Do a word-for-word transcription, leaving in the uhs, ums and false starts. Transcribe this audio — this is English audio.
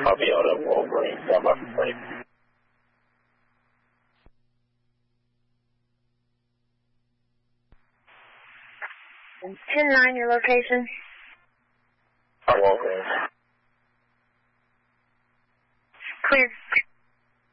I'll be able to Wolverine. I'm up to sleep. ten nine, your location? I'm Wolverine. Clear.